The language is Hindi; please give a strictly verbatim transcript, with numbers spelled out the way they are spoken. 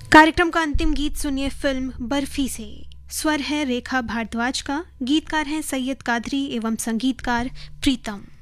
कार्यक्रम का अंतिम गीत सुनिए फिल्म बर्फी से। स्वर है रेखा भारद्वाज का, गीतकार हैं सैयद कादरी एवं संगीतकार प्रीतम।